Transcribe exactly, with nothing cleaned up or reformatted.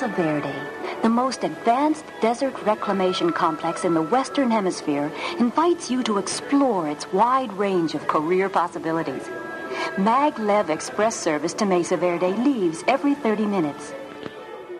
Mesa Verde, the most advanced desert reclamation complex in the Western Hemisphere, invites you to explore its wide range of career possibilities. Maglev Express service to Mesa Verde leaves every thirty minutes.